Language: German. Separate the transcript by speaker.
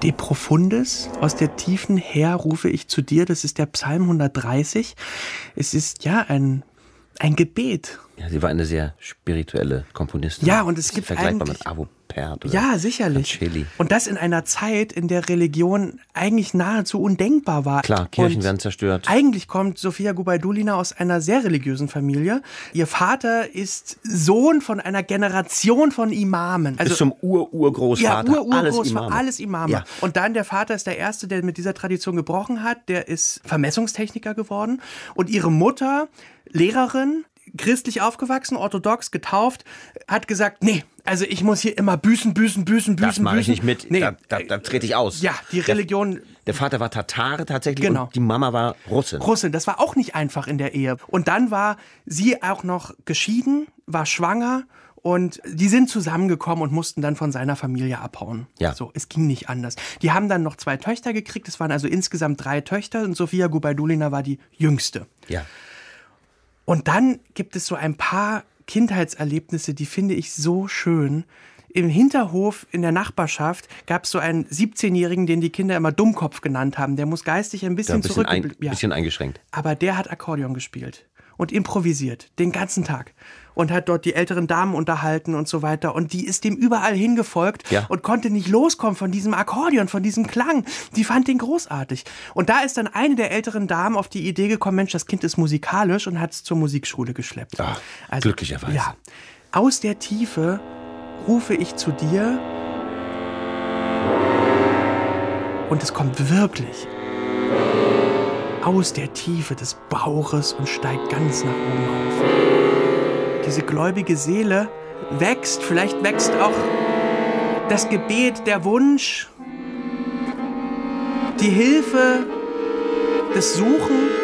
Speaker 1: De profundis, aus der Tiefen her rufe ich zu dir. Das ist der Psalm 130. Es ist ja ein Gebet.
Speaker 2: Ja, sie war eine sehr spirituelle Komponistin.
Speaker 1: Ja, und es gibt
Speaker 2: vergleichbar mit Arvo Pärt oder
Speaker 1: ja, sicherlich.
Speaker 2: Vancelli.
Speaker 1: Und das in einer Zeit, in der Religion eigentlich nahezu undenkbar war.
Speaker 2: Klar, Kirchen
Speaker 1: und
Speaker 2: werden zerstört.
Speaker 1: Eigentlich kommt Sofia Gubaidulina aus einer sehr religiösen Familie. Ihr Vater ist Sohn von einer Generation von Imamen.
Speaker 2: Bis zum Urgroßvater.
Speaker 1: Ja,
Speaker 2: Urgroßvater.
Speaker 1: alles Imame.
Speaker 2: Ja.
Speaker 1: Und dann der Vater ist der Erste, der mit dieser Tradition gebrochen hat. Der ist Vermessungstechniker geworden. Und ihre Mutter, Lehrerin, christlich aufgewachsen, orthodox, getauft, hat gesagt, nee, also ich muss hier immer büßen.
Speaker 2: Das mache ich nicht mit,
Speaker 1: nee.
Speaker 2: da trete ich aus.
Speaker 1: Ja, die Religion.
Speaker 2: Der Vater war Tatare tatsächlich
Speaker 1: Genau.
Speaker 2: und die Mama war Russin.
Speaker 1: Das war auch nicht einfach in der Ehe. Und dann war sie auch noch geschieden, war schwanger. Und die sind zusammengekommen und mussten dann von seiner Familie abhauen.
Speaker 2: Ja.
Speaker 1: So, es ging nicht anders. Die haben dann noch 2 Töchter gekriegt. Es waren also insgesamt 3 Töchter. Und Sofia Gubaidulina war die jüngste.
Speaker 2: Ja.
Speaker 1: Und dann gibt es so ein paar Kindheitserlebnisse, die finde ich so schön. Im Hinterhof in der Nachbarschaft gab es so einen 17-Jährigen, den die Kinder immer Dummkopf genannt haben. Der muss geistig ein bisschen
Speaker 2: bisschen eingeschränkt.
Speaker 1: Aber der hat Akkordeon gespielt und improvisiert den ganzen Tag und hat dort die älteren Damen unterhalten und so weiter. Und die ist dem überall hingefolgt und konnte nicht loskommen von diesem Akkordeon, von diesem Klang. Die fand den großartig. Und da ist dann eine der älteren Damen auf die Idee gekommen, Mensch, das Kind ist musikalisch, und hat es zur Musikschule geschleppt.
Speaker 2: Ach, also, glücklicherweise.
Speaker 1: Ja, aus der Tiefe rufe ich zu dir und es kommt wirklich aus der Tiefe des Bauches und steigt ganz nach oben auf. Diese gläubige Seele wächst, vielleicht wächst auch das Gebet, der Wunsch, die Hilfe, das Suchen.